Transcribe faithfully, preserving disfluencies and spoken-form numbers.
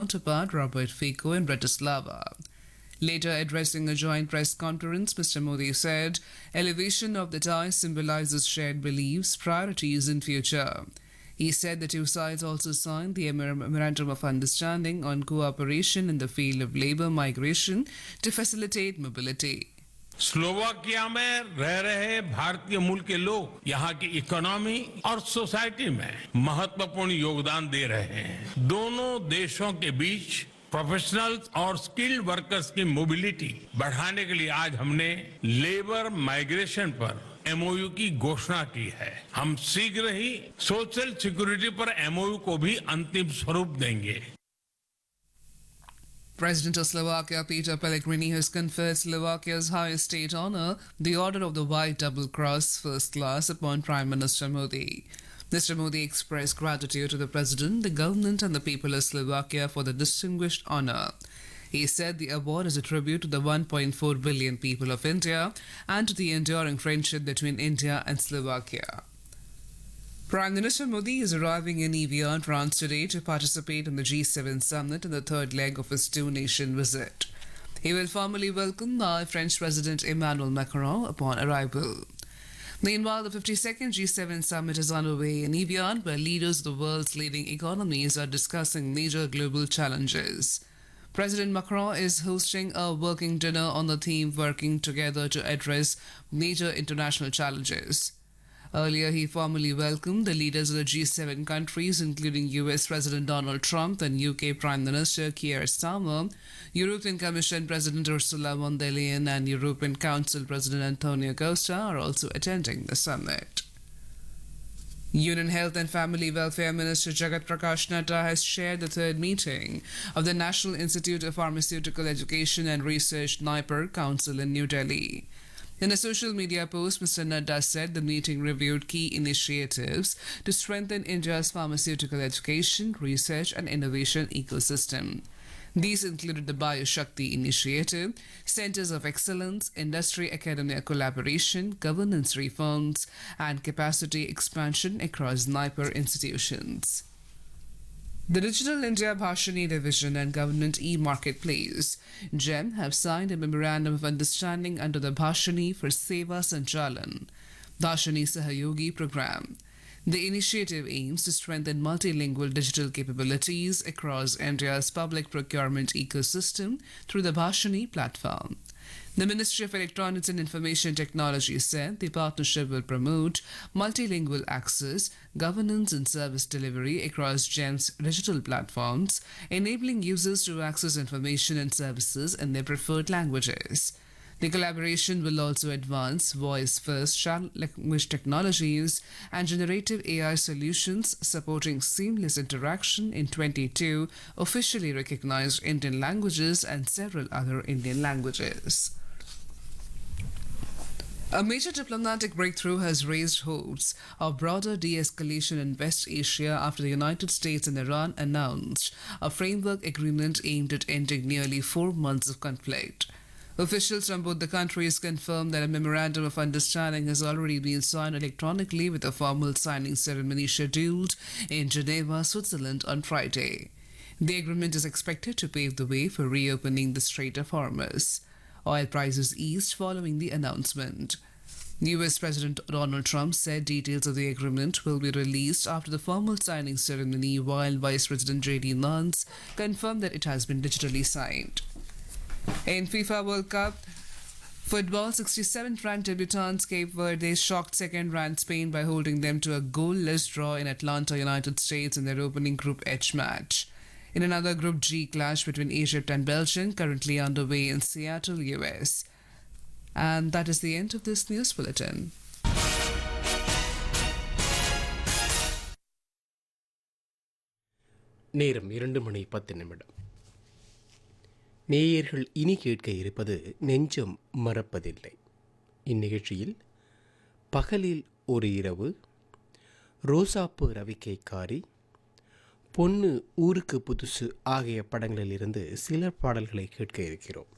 counterpart Robert Fico in Bratislava. Later addressing a joint press conference, Mister Modi said, elevation of the ties symbolizes shared beliefs, priorities and future. He said the two sides also signed the Memorandum of Understanding on cooperation in the field of labor migration to facilitate mobility. Slovakia में रह रहे भारतीय मूल के लोग यहाँ की economy और सोसाइटी में महत्वपूर्ण योगदान दे रहे हैं। दोनों देशों के बीच प्रोफेशनल्स और स्किल्ड वर्कर्स की मोबिलिटी बढ़ाने के लिए आज हमने लेबर माइग्रेशन पर एमओयू की घोषणा की है। हम शीघ्र ही सोशल सिक्योरिटी पर एमओयू को भी अंतिम स्वरूप देंगे। President of Slovakia Peter Pellegrini has conferred Slovakia's highest state honor, the Order of the White Double Cross First Class, upon Prime Minister Modi. Mister Modi expressed gratitude to the President, the government and the people of Slovakia for the distinguished honor. He said the award is a tribute to the one point four billion people of India and to the enduring friendship between India and Slovakia. Prime Minister Modi is arriving in Evian, France today to participate in the G seven summit in the third leg of his two-nation visit. He will formally welcome the French President Emmanuel Macron upon arrival. Meanwhile, the fifty-second G seven summit is underway in Evian, where leaders of the world's leading economies are discussing major global challenges. President Macron is hosting a working dinner on the theme Working Together to Address Major International Challenges. Earlier, he formally welcomed the leaders of the G seven countries, including U S President Donald Trump and U K Prime Minister Keir Starmer, European Commission President Ursula von der Leyen and European Council President Antonio Costa are also attending the summit. Union Health and Family Welfare Minister Jagat Prakash Nadda has chaired the third meeting of the National Institute of Pharmaceutical Education and Research NIPER Council in New Delhi. In a social media post, Mister Nadda said the meeting reviewed key initiatives to strengthen India's pharmaceutical education, research and innovation ecosystem. These included the BioShakti Initiative, Centers of Excellence, Industry-Academia collaboration, governance reforms, and capacity expansion across NIPER institutions. The Digital India Bhashani Division and Government e-Marketplace, G E M, have signed a Memorandum of Understanding under the Bhashani for Seva Sanchalan, Bhashani Sahayogi Program. The initiative aims to strengthen multilingual digital capabilities across India's public procurement ecosystem through the Bhashani platform. The Ministry of Electronics and Information Technology said the partnership will promote multilingual access, governance and service delivery across G E M's digital platforms, enabling users to access information and services in their preferred languages. The collaboration will also advance voice-first language technologies and generative A I solutions, supporting seamless interaction in twenty-two officially recognized Indian languages and several other Indian languages. A major diplomatic breakthrough has raised hopes of broader de-escalation in West Asia after the United States and Iran announced a framework agreement aimed at ending nearly four months of conflict. Officials from both the countries confirmed that a memorandum of understanding has already been signed electronically, with a formal signing ceremony scheduled in Geneva, Switzerland on Friday. The agreement is expected to pave the way for reopening the Strait of Hormuz. Oil prices eased following the announcement. U S President Donald Trump said details of the agreement will be released after the formal signing ceremony, while Vice President J D Vance confirmed that it has been digitally signed. In FIFA World Cup football, sixty-seventh ranked debutants Cape Verde shocked second-ranked Spain by holding them to a goalless draw in Atlanta, United States in their opening Group H match. In another Group G clash between Egypt and Belgium, currently underway in Seattle, U S. And that is the end of this news bulletin. நேரம் இரண்டு மணி பத்து நிமிடம். நேயர்கள் இனி கேட்க இருப்பது நெஞ்சம் மறப்பதில்லை. இந்நிகழ்ச்சியில் பகலில் ஒரு இரவு, ரோசாப்பு ரவிக்கைக்காரி, பொண்ணு ஊருக்கு புதுசு ஆகிய படங்களிலிருந்து சில பாடல்களை கேட்க இருக்கிறோம்.